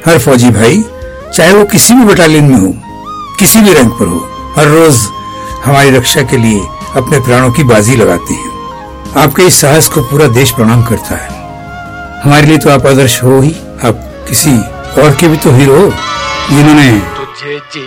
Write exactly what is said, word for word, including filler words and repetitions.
हर फौजी भाई, चाहे वो किसी भी बटालियन में हो, किसी भी रैंक पर हो, हर रोज हमारी रक्षा के लिए अपने प्राणों की बाजी लगाते हैं। आपके इस साहस को पूरा देश प्रणाम करता है। हमारे लिए तो आप आदर्श हो ही, आप किसी और के भी तो हीरो हो, जिन्होंने तुझे